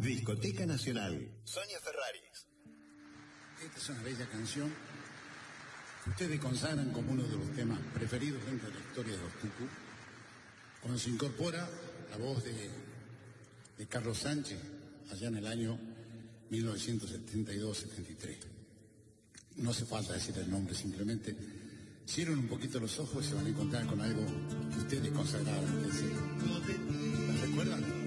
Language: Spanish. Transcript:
Discoteca Nacional. Sonia Ferraris. Esta es una bella canción que ustedes consagran como uno de los temas preferidos dentro de la historia de los Tucu, cuando se incorpora la voz de Carlos Sánchez allá en el año 1972-73. No hace falta decir el nombre, simplemente cierren un poquito los ojos y se van a encontrar con algo que ustedes consagraron. ¿La recuerdan?